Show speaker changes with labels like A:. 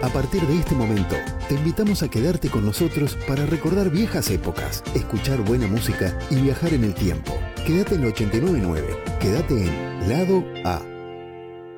A: A partir de este momento, te invitamos a quedarte con nosotros para recordar viejas épocas, escuchar buena música y viajar en el tiempo. Quédate en la 89.9. Quédate en Lado A.